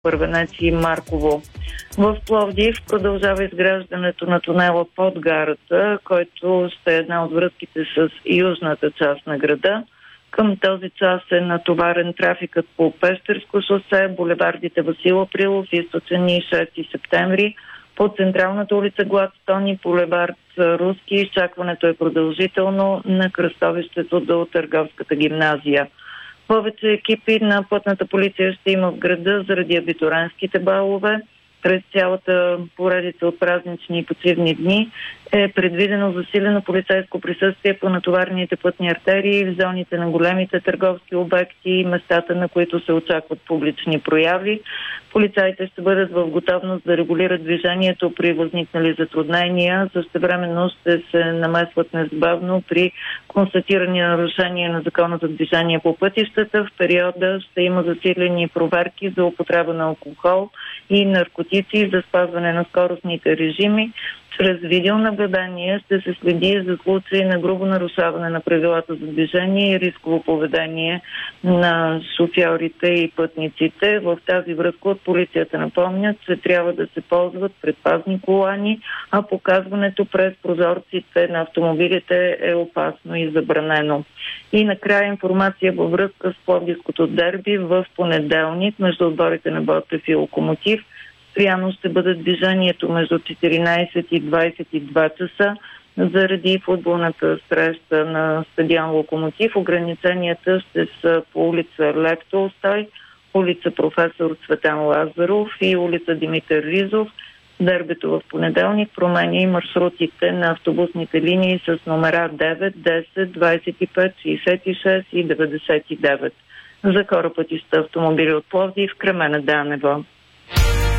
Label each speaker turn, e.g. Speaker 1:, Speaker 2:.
Speaker 1: Първенец и Марково. В Пловдив продължава изграждането на тунела под гарата, който ще е една от връзките с южната част на града. Към този час е натоварен трафикът по Пещерско шосе, булевардите Васил Априлов, Източен и 6 септември, по централната улица Гладстони, булевард Руски. Изчакването е продължително на кръстовището до Търговската гимназия. Повече екипи на пътната полиция ще има в града заради абитуриентските балове. През цялата поредица от празнични и почивни дни е предвидено засилено полицейско присъствие по натоварните пътни артерии в зоните на големите търговски обекти и местата, на които се очакват публични прояви. Полицаите ще бъдат в готовност да регулират движението при възникнали затруднения. Същевременно ще се намесват незабавно при констатирани нарушения на закона за движение по пътищата. В периода ще има засилени проверки за употреба на алкохол и наркотици за спазване на скоростните режими. Чрез видеонаблюдение ще се следи за случаи на грубо нарушаване на правилата за движение и рисково поведение на шофьорите и пътниците. В тази връзка от полицията напомнят, че трябва да се ползват предпазни колани, а показването през прозорците на автомобилите е опасно и забранено. И накрая информация във връзка с пловдивското дерби в понеделник между отборите на Ботев и Локомотив. Постоянно ще бъде движението между 14 и 22 часа заради футболната среща на стадион Локомотив. Ограниченията ще са по улица Лев Толстой, улица Професор Цветан Лазаров и улица Димитър Ризов. Дербито в понеделник променя и маршрутите на автобусните линии с номера 9, 10, 25, 66 и 99. За хора пътища автомобили от Пловдив, Кремена Данева.